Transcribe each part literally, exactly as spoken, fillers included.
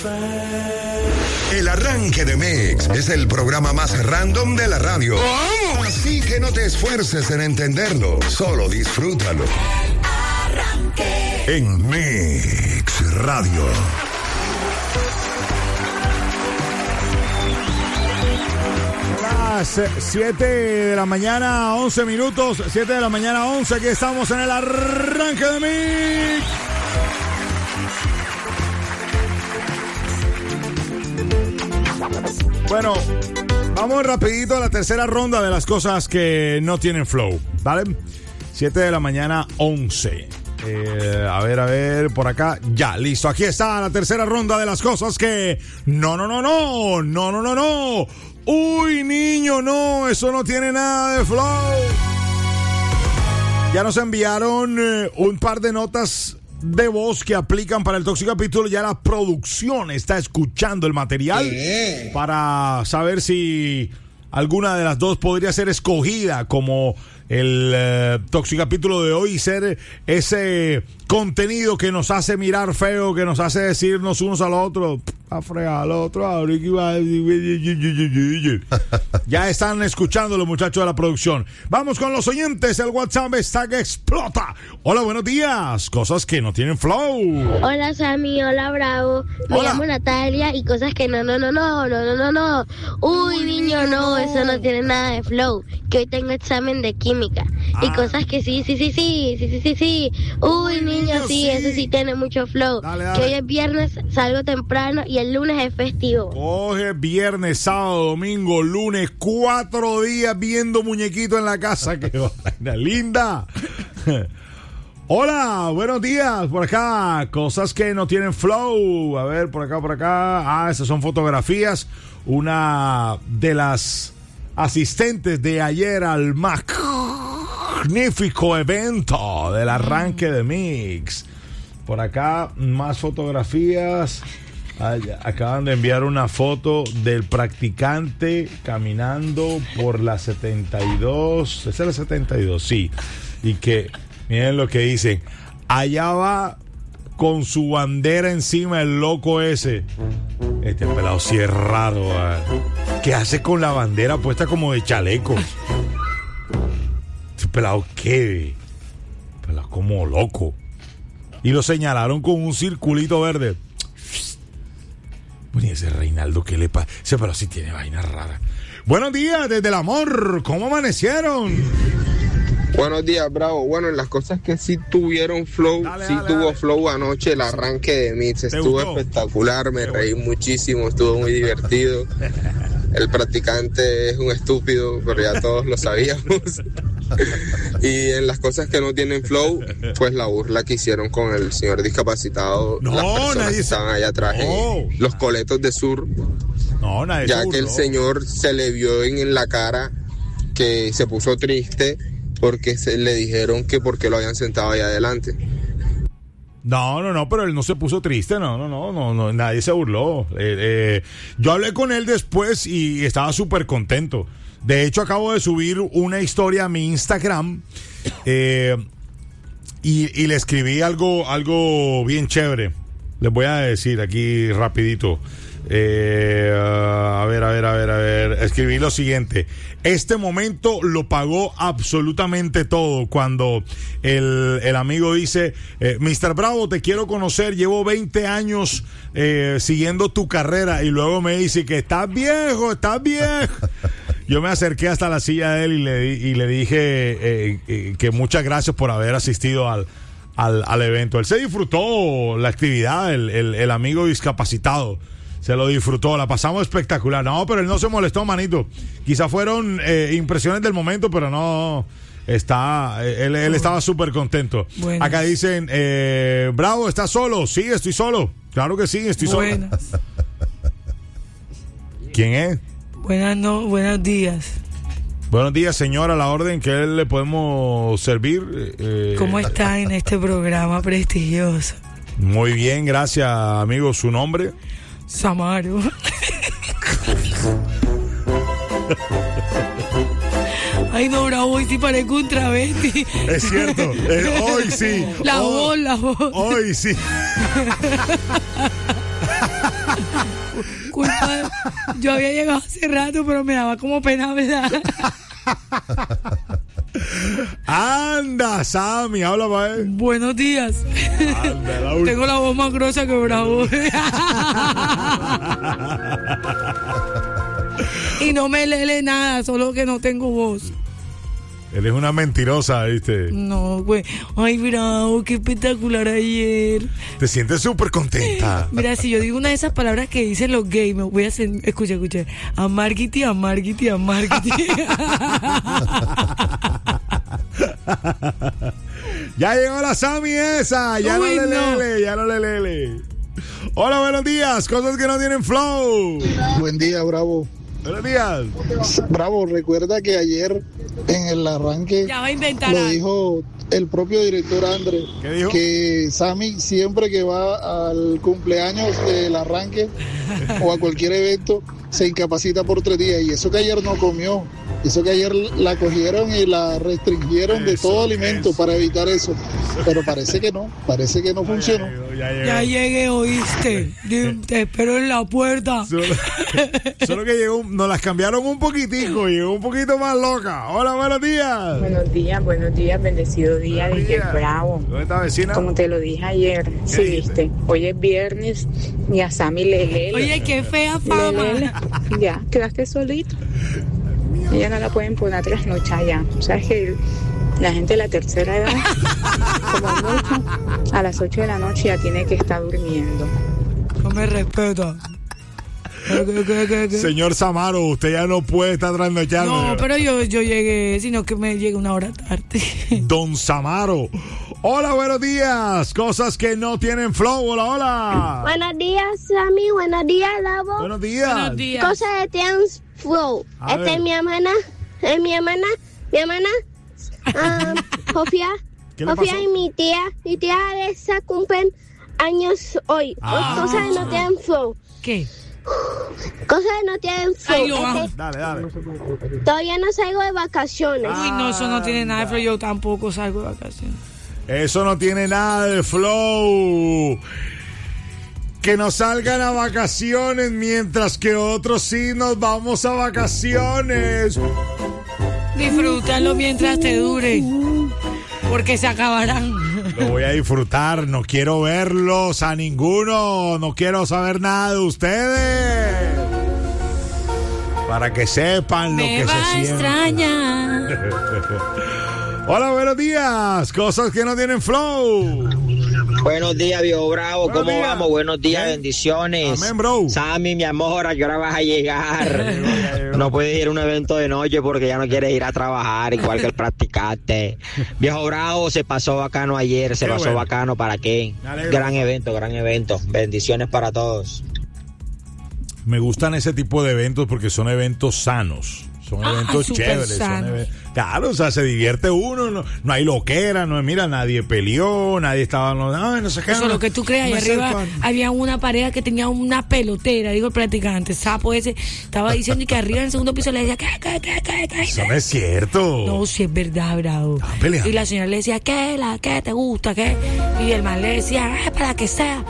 El Arranque de Mix es el programa más random de la radio. ¿Cómo? Así que no te esfuerces en entenderlo, solo disfrútalo. El Arranque. En Mix Radio. Las siete de la mañana, once minutos. siete de la mañana, once. Aquí estamos en el Arranque de Mix. Bueno, vamos rapidito a la tercera ronda de las cosas que no tienen flow, ¿vale? siete de la mañana, once. Eh, a ver, a ver, por acá. Ya, listo. Aquí está la tercera ronda de las cosas que... No, no, no, no. No, no, no, no. Uy, niño, no. Eso no tiene nada de flow. Ya nos enviaron eh, un par de notas de voz que aplican para el Tóxico Capítulo. Ya la producción está escuchando el material ¿Qué? Para saber si alguna de las dos podría ser escogida como el eh, Tóxico Capítulo de hoy y ser ese contenido que nos hace mirar feo, que nos hace decirnos unos al otro a fregar al otro. Ya están escuchando los muchachos de la producción. Vamos con los oyentes. El WhatsApp está que explota. Hola, buenos días. Cosas que no tienen flow. Hola, Sammy. Hola, Bravo. Me Hola. llamo Natalia y cosas que no, no, no, no, no, no, no, no. Uy, niño, no, eso no tiene nada de flow. Que hoy tengo examen de química. Ah. Y cosas que sí, sí, sí, sí, sí, sí, sí, sí. Uy, niño, sí, sí. eso sí tiene mucho flow. Dale, dale. Que hoy es viernes, salgo temprano y el lunes es festivo. Coge viernes, sábado, domingo, lunes, cuatro días viendo muñequito en la casa. ¡Qué vaina linda! Hola, buenos días, por acá, cosas que no tienen flow. A ver, por acá, por acá. Ah, esas son fotografías. Una de las asistentes de ayer al magnífico evento del Arranque de Mix. Por acá, más fotografías. Ay, acaban de enviar una foto del practicante caminando por la setenta y dos. ¿Es la setenta y dos? Sí. Y que, miren lo que dicen. Allá va con su bandera encima el loco ese. Este pelado sí es raro. ¿Vale? ¿Qué hace con la bandera puesta como de chaleco? Este pelado, ¿qué? Pelado como loco. Y lo señalaron con un circulito verde. Bueno, y ese Reinaldo, ¿qué le pasa? Ese pero sí tiene vaina rara. Buenos días, desde el amor. ¿Cómo amanecieron? Buenos días, Bravo. Bueno, en las cosas que sí tuvieron flow, dale, sí dale, tuvo dale. flow anoche el Arranque de Mix. Estuvo gustó? espectacular, me Qué reí bueno. muchísimo, estuvo muy divertido. El practicante es un estúpido, pero ya todos lo sabíamos. Y en las cosas que no tienen flow, pues la burla que hicieron con el señor discapacitado, No, las personas nadie que se- estaban allá atrás, No. en los coletos de sur, No, nadie ya se que el burló. señor se le vio en, en la cara que se puso triste porque se le dijeron que por qué lo habían sentado allá adelante. No, no, no, pero él no se puso triste, no, no, no, no, no nadie se burló. Eh, eh, yo hablé con él después y estaba súper contento. De hecho, acabo de subir una historia a mi Instagram eh, y, y le escribí algo, algo bien chévere. Les voy a decir aquí rapidito. Eh, a ver, a ver, a ver, a ver. Escribí lo siguiente. Este momento lo pagó absolutamente todo. Cuando el, el amigo dice, eh, mister Bravo, te quiero conocer. Llevo veinte años eh, siguiendo tu carrera. Y luego me dice que estás viejo, estás viejo. Yo me acerqué hasta la silla de él y le, di- y le dije eh, eh, que muchas gracias por haber asistido al, al, al evento. Él se disfrutó la actividad, el, el, el amigo discapacitado. Se lo disfrutó, la pasamos espectacular. No, pero él no se molestó, manito. Quizá fueron eh, impresiones del momento, pero no. Está, él, él estaba súper contento. Buenas. Acá dicen, eh, Bravo, ¿estás solo? Sí, estoy solo. Claro que sí, estoy solo. Buenas. ¿Quién es? Buenas, no, buenos días. Buenos días, señora, a la orden que le podemos servir. Eh, ¿Cómo está en este programa prestigioso? Muy bien, gracias, amigo. ¿Su nombre? Samaro. Ay, no, Bravo, hoy sí parezco un travesti. Es cierto, eh, hoy sí. La Hoy- voz, la voz. Hoy sí. Culpa, yo había llegado hace rato, pero me daba como pena hablar. Anda, Sammy, habla para él. Buenos días. Anda, la Tengo la voz más gruesa que Bravo. Y no me lele nada, solo que no tengo voz. Eres una mentirosa, ¿viste? No, güey. Ay, Bravo, qué espectacular ayer. Te sientes súper contenta. Mira, si yo digo una de esas palabras que dicen los gays, me voy a hacer, escucha, escucha. Amargiti, amargiti, amargiti. Ya llegó la Sammy esa. Ya Uy, no le no. lele, ya no le lele. Hola, buenos días. Cosas que no tienen flow. Buen día, Bravo. Buenos días. Bravo, recuerda que ayer en el arranque Ya va a inventar lo algo. dijo el propio director André, ¿Qué dijo? que Sammy siempre que va al cumpleaños del arranque o a cualquier evento se incapacita por tres días, y eso que ayer no comió, eso que ayer la cogieron y la restringieron de Eso, todo alimento eso. para evitar eso, pero parece que no, parece que no funcionó. Ya llegó, ya llegó. Ya llegué, oíste. Di- Te espero en la puerta. Solo, solo que llegó, nos las cambiaron un poquitico, llegó un poquito más loca. Hola, buenos días. Buenos días, buenos días, bendecido día, Buenos D J días. Bravo. ¿Dónde está vecina? Como te lo dije ayer, sí, dice? viste. Hoy es viernes y a Sammy le lele. Oye, qué fea Le fama. lele. Ya, quedaste solito. Ella no la pueden poner trasnochar ya. O sea, es que la gente de la tercera edad, como mucho, a las ocho de la noche ya tiene que estar durmiendo. No me respeta. ¿Qué, qué, qué, qué, qué? Señor Samaro, usted ya no puede estar trasnochando. No, pero yo, yo llegué, sino que me llegué una hora tarde. Don Samaro. Hola, buenos días. Cosas que no tienen flow. Hola, hola. Buenos días, Sammy. Buenos días, Lavo. Buenos días. Buenos días. Cosas de Tians Flow. A Esta ver. es mi hermana, es mi hermana, mi hermana, ah, Sofía, ¿Qué le Sofía pasó? y mi tía, mi tía Alexa cumplen años hoy. Ah. Cosas que no tienen flow. ¿Qué? Cosas que no tienen flow. Ay, lo Este- amo. Dale, dale. todavía no salgo de vacaciones. Uy, no, eso no tiene nada de flow. Yo tampoco salgo de vacaciones. Eso no tiene nada de flow. Que nos salgan a vacaciones mientras que otros sí nos vamos a vacaciones. Disfrútalo mientras te dure. Porque se acabarán. Lo voy a disfrutar, no quiero verlos a ninguno, no quiero saber nada de ustedes. Para que sepan lo Me que va a se siente. extrañar. Hola, buenos días. Cosas que no tienen flow. Buenos días, viejo Bravo. Buenos ¿Cómo días. vamos? Buenos días, Bien. bendiciones. Amén, bro. Sammy, mi amor, ¿a qué hora vas a llegar? ya llegó. No puedes ir a un evento de noche porque ya no quieres ir a trabajar, igual que el practicante. Viejo Bravo, se pasó bacano ayer, se Qué pasó bueno. bacano. ¿Para qué? Me alegro. Gran evento, gran evento. Bendiciones para todos. Me gustan ese tipo de eventos porque son eventos sanos. Son Ah, eventos súper chéveres. Son sanos. even- Claro, o sea, se divierte uno. No, no hay loquera, no, mira, nadie peleó, nadie estaba. No, no, no sé qué. Eso es lo que tú creas. no Ahí me arriba acercan. había una pareja que tenía una pelotera, digo el practicante, sapo ese. Estaba diciendo que arriba en el segundo piso le decía, ¿qué, qué, qué, qué, qué? Eso no es cierto. No, si es verdad, Bravo. Estaban peleando. Y la señora le decía, ¿qué? La, ¿Qué te gusta? ¿Qué? Y el man le decía, "Ah, para que sea.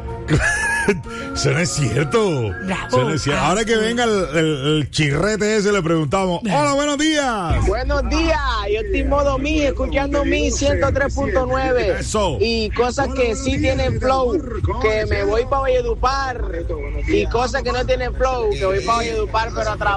Eso no es cierto. Bravo. Eso no es cierto. Ah, Ahora que sí. venga el, el- el chirrete ese, le preguntamos: Hola, buenos días. Buenos días, yo estoy en modo Mi, escuchando Mi ciento tres punto nueve. Eso. Y cosas que sí tienen flow, que me voy para Valledupar. Y cosas que no tienen flow, que voy para Valledupar pero a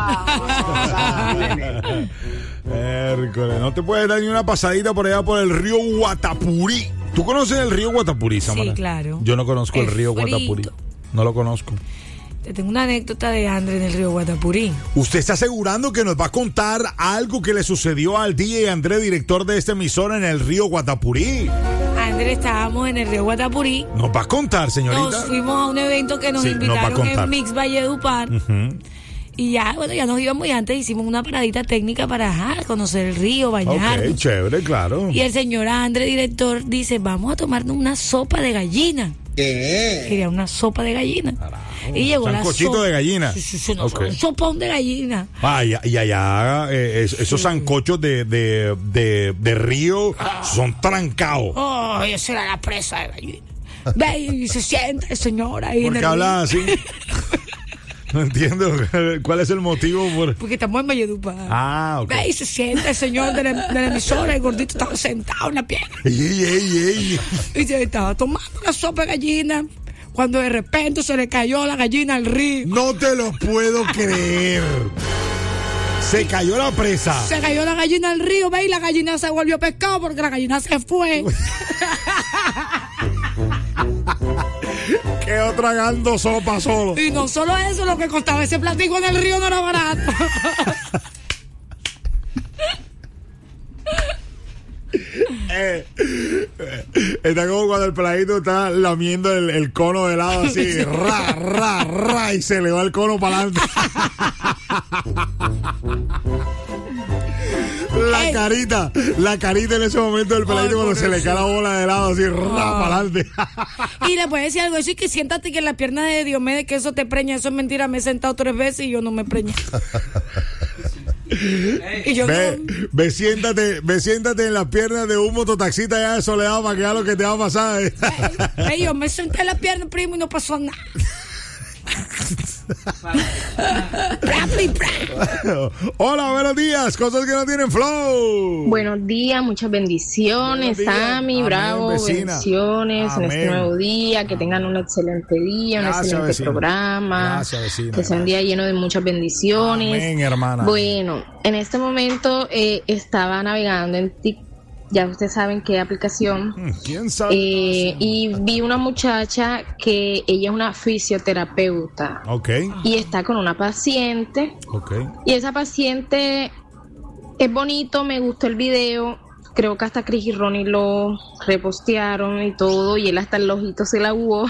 trabajar. Hércules, no te puedes dar ni una pasadita por allá por el río Guatapurí. ¿Tú conoces el río Guatapurí, Samara? Sí, claro. Yo no conozco el Es río frito. Guatapurí. No lo conozco. Te tengo una anécdota de André en el río Guatapurí. Usted está asegurando que nos va a contar algo que le sucedió al D J André, director de esta emisora en el río Guatapurí. André, estábamos en el río Guatapurí. ¿Nos va a contar, señorita? Nos fuimos a un evento que nos Sí, nos va a invitaron contar. en Mix Valledupar. Ujú. Y ya, bueno, ya nos íbamos y antes hicimos una paradita técnica para ajá, conocer el río, bañarnos. Ok, chévere, claro. Y el señor André, director, dice, vamos a tomarnos una sopa de gallina. ¿Qué? Quería una sopa de gallina. Y llegó la Sancochito sopa. de gallina. Sí, sí, sí, no, Ok. un sopón de gallina. Ah, y, y allá eh, es- esos sancochos de, de, de, de río son trancados. Oh, esa era la presa de gallina. Ve y se siente, señora. Ahí ¿Por qué hablas así? No entiendo. ¿Cuál es el motivo? Por... Porque estamos en Valledupar. Ah, ok. Ve y se siente el señor de la, de la emisora, el gordito estaba sentado en la pierna. Ey, ey, ey, ey. Y se estaba tomando la sopa de gallina, cuando de repente se le cayó la gallina al río. No te lo puedo creer. Se cayó la presa. Se cayó la gallina al río, ve, y la gallina se volvió pescado porque la gallina se fue. Quedó tragando sopa solo. Y no solo eso, lo que costaba ese platico en el río no era barato. eh, eh, está como cuando el peladito está lamiendo el, el cono de helado así, sí. ra, ra, ra, y se le va el cono para adelante. La Ey. carita, la carita en ese momento del peladito. Ay, cuando se le cae la bola de helado así, ra, para adelante. Y le puedes decir algo, eso y que siéntate que en la pierna de Diomedes que eso te preña, eso es mentira, me he sentado tres veces y yo no me preñé. Y yo ve, no... ve, siéntate, ve, siéntate en las piernas de un mototaxista ya de Soledad para que veas lo que te va a pasar. Eh. Ey, yo me senté en la pierna, primo, y no pasó nada. Hola, buenos días. Cosas que no tienen flow. Buenos días, muchas bendiciones, Sammy, Amén, bravo, vecina. bendiciones Amén. En este nuevo día, que tengan un excelente día, un Gracias, excelente vecina. programa, Gracias, vecina. Que sea un día lleno de muchas bendiciones. Amén, hermana. Bueno, en este momento eh, estaba navegando en TikTok. Ya ustedes saben qué aplicación. ¿Quién sabe? Eh, y vi una muchacha que ella es una fisioterapeuta. Ok. Y está con una paciente. Ok. Y esa paciente es bonito, me gustó el video. Creo que hasta Chris y Ronnie lo repostearon y todo. Y él hasta el ojito se la aguó.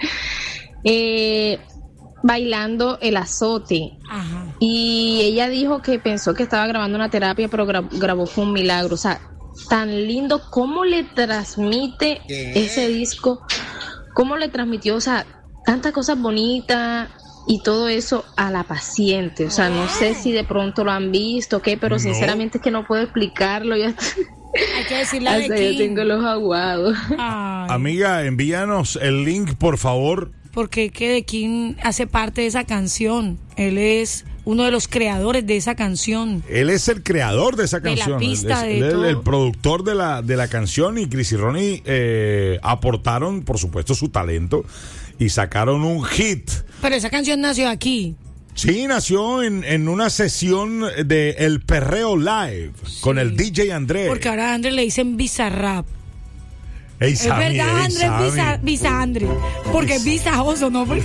eh, bailando el azote. Ajá. Y ella dijo que pensó que estaba grabando una terapia, pero gra- grabó fue un milagro. O sea, tan lindo cómo le transmite ¿Qué? ese disco, cómo le transmitió, o sea, tantas cosas bonitas y todo eso a la paciente. O sea, no sé si de pronto lo han visto o qué, pero no. sinceramente es que no puedo explicarlo. Ya hay que decirle a hasta yo tengo los aguados. Ay. Amiga, envíanos el link, por favor. Porque que de King hace parte de esa canción. Él es uno de los creadores de esa canción. Él es el creador de esa canción. De la pista, él es, de él todo. El productor de la, de la canción, y Chris y Ronnie eh, aportaron, por supuesto, su talento y sacaron un hit. Pero esa canción nació aquí. Sí, nació en, en una sesión de El Perreo Live, sí, con el D J André. Porque ahora a André le dicen Bizarrap. Ey, es Sammy, verdad, ey, Andrés Visa, Visa Andre, porque es visajoso, ¿no? Porque...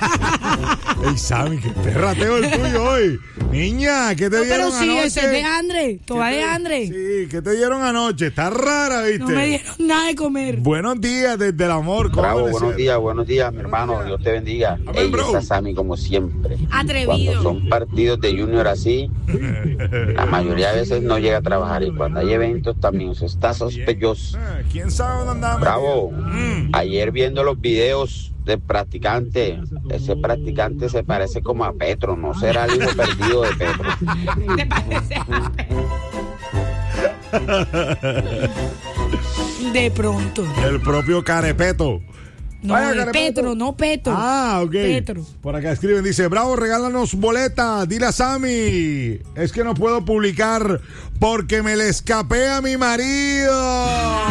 Ey, Sammy, qué perrateo el tuyo hoy. Niña, ¿qué te no, dieron pero sí, anoche? ese es de Andre, toda de Andre. Sí, ¿qué te dieron anoche? Está rara, ¿viste? No me dieron nada de comer. Buenos días desde el amor. Bravo, buenos días, buenos días, mi hermano. Dios te bendiga. Amén, ey, está Sammy como siempre. Atrevido. Cuando son partidos de Junior así, la mayoría de veces no llega a trabajar, y cuando hay eventos también eso está sospechoso. ¿Quién sabe dónde andamos? Bravo. Mm. Ayer viendo los videos del practicante, ese practicante se parece como a Petro, no será el hijo perdido de Petro. ¿Te parece a Petro? De pronto. El propio Carepeto. No, Vaya, Petro, no Petro. Ah, ok. Petro. Por acá escriben, dice, Bravo, regálanos boleta, dile a Sammy, es que no puedo publicar porque me le escapé a mi marido.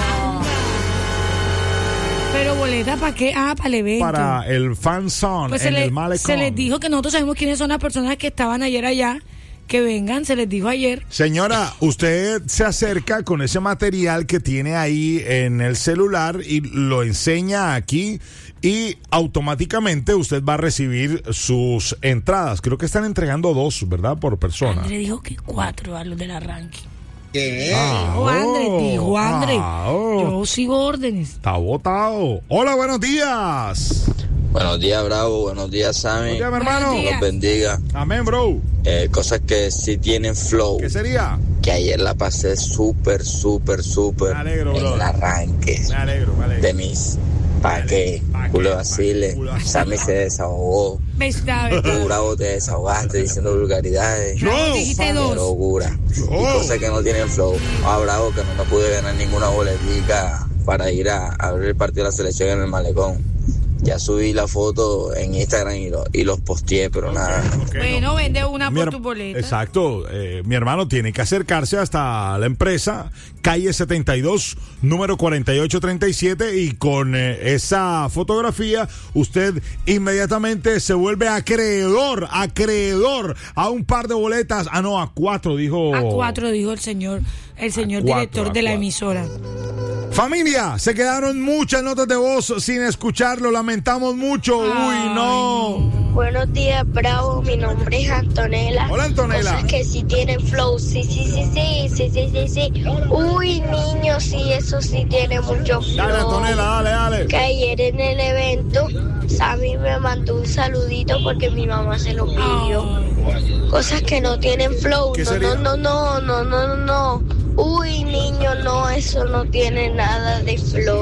Pero boleta, ¿para qué? Ah, para el evento. Para el fan zone, pues en se el le, malecón. Se les dijo que nosotros sabemos quiénes son las personas que estaban ayer allá, que vengan, se les dijo ayer. Señora, usted se acerca con ese material que tiene ahí en el celular y lo enseña aquí y automáticamente usted va a recibir sus entradas. Creo que están entregando dos, ¿verdad? Por persona. André dijo que cuatro a los del arranque. ¿Qué? Ah, dijo André, oh, dijo André. Ah, oh. Yo sigo órdenes. Está botado. Hola, buenos días. Buenos días, Bravo. Buenos días, Sammy. Buenos días, mi hermano. Dios los bendiga. Amén, bro. Eh, cosas que sí tienen flow. ¿Qué sería? Que ayer la pasé súper, súper, súper me alegro, en bro. el arranque me alegro, me alegro. de mis pa' qué, culo vacile. Sammy se desahogó. Tú, Bravo, te desahogaste diciendo vulgaridades. No, dijiste dos. Locura. Y cosas que no tienen flow. Ah, Bravo, que no me pude ganar ninguna boletica para ir a, a ver el partido de la selección en el malecón. Ya subí la foto en Instagram y, lo, y los posteé, pero nada. Okay, bueno, no. Vende una mi por her- tu boleta. Exacto. Eh, mi hermano tiene que acercarse hasta la empresa, calle setenta y dos, número cuarenta y ocho treinta y siete, y con eh, esa fotografía usted inmediatamente se vuelve acreedor, acreedor a un par de boletas. Ah, no, a cuatro, dijo. A cuatro, dijo el señor, el señor cuatro, director de la cuatro. emisora. Familia, se quedaron muchas notas de voz sin escucharlo, lamentamos mucho. Uy, no. Buenos días, Bravo. Mi nombre es Antonella. Hola, Antonella. Cosas que sí tienen flow. Sí, sí, sí, sí, sí, sí, sí, sí. Uy, niño, sí, eso sí tiene mucho flow. Dale, Antonella, dale, dale. Que ayer en el evento, Sammy me mandó un saludito porque mi mamá se lo pidió. Cosas que no tienen flow. ¿Qué No, sería? no, no, no, no, no, no. Uy, niño, no, eso no tiene nada de flow.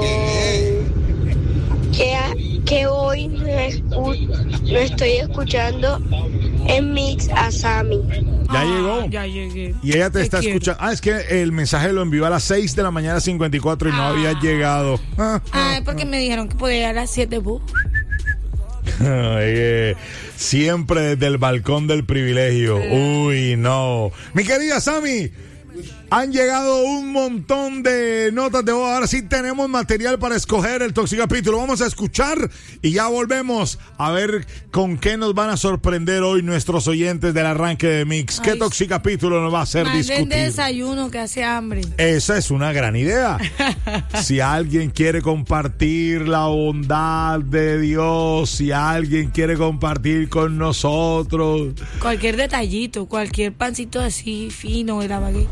Que, que hoy no, escu- no estoy escuchando en Mix a Sammy. Ya llegó. Ah, Ya llegué. Y ella te, Te está quiero. escuchando. Ah, es que el mensaje lo envió a las seis de la mañana cincuenta y cuatro y no había llegado. Ah, Ah, es porque me dijeron que podía ir a las siete. Bu. Ay, eh, siempre desde el balcón del privilegio. Uy, no. Mi querida Sammy, han llegado un montón de notas de voz. Ahora sí tenemos material para escoger el Toxicapítulo. Vamos a escuchar y ya volvemos a ver con qué nos van a sorprender hoy nuestros oyentes del arranque de Mix. ¿Qué Ay, Toxicapítulo nos va a hacer Manden discutir? desayuno que hace hambre. Esa es una gran idea. Si alguien quiere compartir la bondad de Dios, si alguien quiere compartir con nosotros. Cualquier detallito, cualquier pancito así fino de la baguette.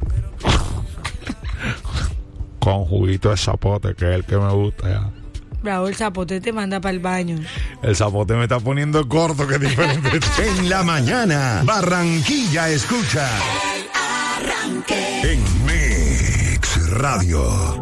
Con juguito de zapote, que es el que me gusta ya. Bravo, el zapote te manda para el baño. El zapote me está poniendo corto, que es diferente. En la mañana, Barranquilla escucha. El arranque. En Mix Radio.